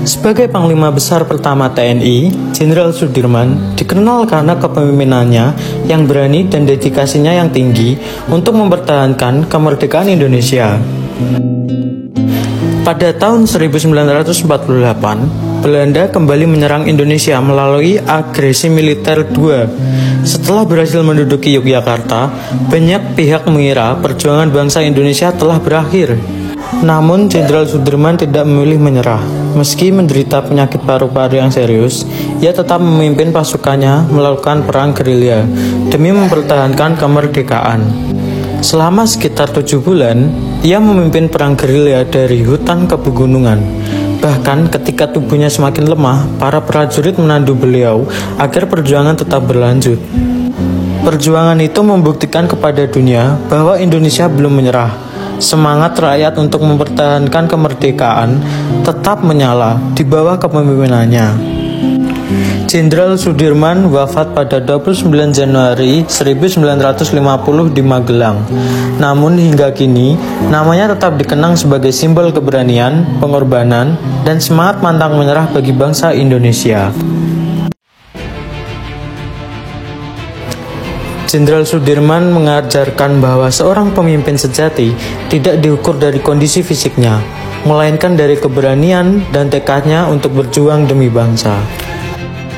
Sebagai Panglima Besar pertama TNI, Jenderal Sudirman dikenal karena kepemimpinannya yang berani dan dedikasinya yang tinggi untuk mempertahankan kemerdekaan Indonesia. Pada tahun 1948, Belanda kembali menyerang Indonesia melalui agresi militer II. Setelah berhasil menduduki Yogyakarta, banyak pihak mengira perjuangan bangsa Indonesia telah berakhir. Namun, Jenderal Sudirman tidak memilih menyerah. Meski menderita penyakit paru-paru yang serius, ia tetap memimpin pasukannya melakukan perang gerilya demi mempertahankan kemerdekaan. Selama sekitar 7 bulan, ia memimpin perang gerilya dari hutan ke pegunungan. Bahkan ketika tubuhnya semakin lemah, para prajurit menandu beliau agar perjuangan tetap berlanjut. Perjuangan itu membuktikan kepada dunia bahwa Indonesia belum menyerah. Semangat rakyat untuk mempertahankan kemerdekaan tetap menyala di bawah kepemimpinannya. Jenderal Sudirman wafat pada 29 Januari 1950 di Magelang. Namun hingga kini, namanya tetap dikenang sebagai simbol keberanian, pengorbanan, dan semangat pantang menyerah bagi bangsa Indonesia. Jenderal Sudirman mengajarkan bahwa seorang pemimpin sejati tidak diukur dari kondisi fisiknya, melainkan dari keberanian dan tekadnya untuk berjuang demi bangsa.